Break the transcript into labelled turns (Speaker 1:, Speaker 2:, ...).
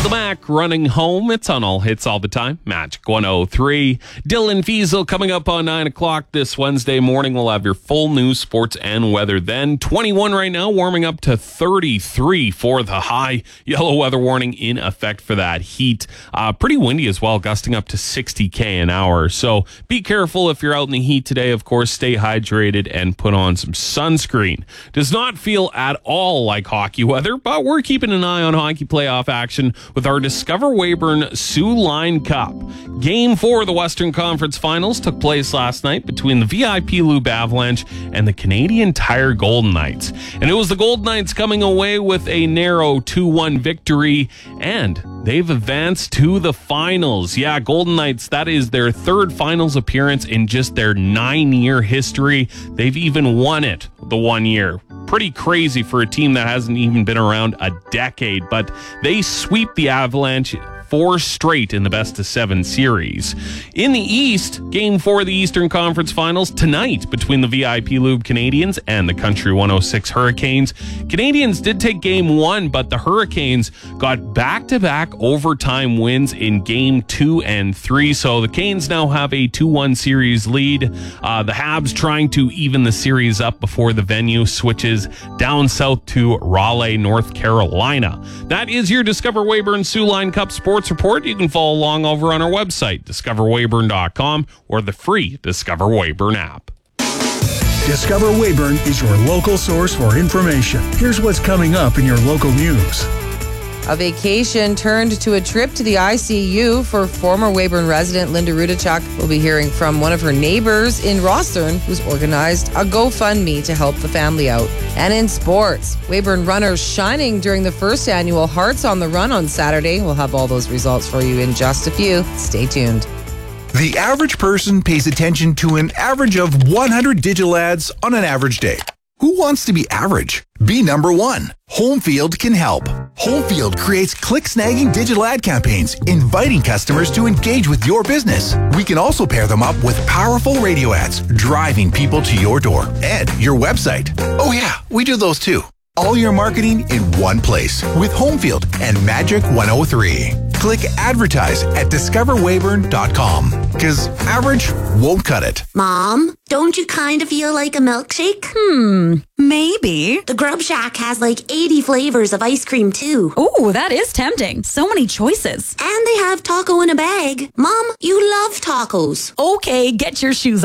Speaker 1: Fleetwood Mac running home. It's on all hits all the time. Magic 103. Dylan Fiesel coming up on 9 o'clock this Wednesday morning. We'll have your full news, sports, and weather then. 21 right now, warming up to 33 for the high. Yellow weather warning in effect for that heat. Pretty windy as well, gusting up to 60 an hour. So be careful if you're out in the heat today. Of course, stay hydrated and put on some sunscreen. Does not feel at all like hockey weather, but we're keeping an eye on hockey playoff action with our Discover Weyburn Soo Line Cup. Game 4 of the Western Conference Finals took place last night between the VIP Lube Avalanche and the Canadian Tire Golden Knights. And it was the Golden Knights coming away with a narrow 2-1 victory, and they've advanced to the finals. Yeah, Golden Knights, that is their third finals appearance in just their 9-year history. They've even won it the 1 year. Pretty crazy for a team that hasn't even been around a decade, but they sweep the Avalanche 4 straight in the best-of-7 series. In the East, Game 4 of the Eastern Conference Finals tonight between the VIP Lube Canadiens and the Country 106 Hurricanes. Canadiens did take Game 1, but the Hurricanes got back-to-back overtime wins in Game 2 and 3, so the Canes now have a 2-1 series lead. The Habs trying to even the series up before the venue switches down south to Raleigh, North Carolina. That is your Discover Weyburn Soo Line Cup Sports Report. You can follow along over on our website, discoverweyburn.com, or the free Discover Weyburn app.
Speaker 2: Discover Weyburn is your local source for information. Here's what's coming up in your local news.
Speaker 3: A vacation turned to a trip to the ICU for former Weyburn resident Linda Rudachuk. We'll be hearing from one of her neighbors in Rosthern who's organized a GoFundMe to help the family out. And in sports, Weyburn runners shining during the first annual Hearts on the Run on Saturday. We'll have all those results for you in just a few. Stay tuned.
Speaker 4: The average person pays attention to an average of 100 digital ads on an average day. Who wants to be average? Be number one. Homefield can help. Homefield creates click-snagging digital ad campaigns, inviting customers to engage with your business. We can also pair them up with powerful radio ads, driving people to your door and your website. Oh yeah, we do those too. All your marketing in one place with Homefield and Magic 103. Click advertise at discoverweyburn.com because average won't cut it.
Speaker 5: Mom, don't you kind of feel like a milkshake?
Speaker 6: Maybe.
Speaker 5: The Grub Shack has like 80 flavors of ice cream too.
Speaker 6: Ooh, that is tempting. So many choices.
Speaker 5: And they have taco in a bag. Mom, you love tacos.
Speaker 6: Okay, get your shoes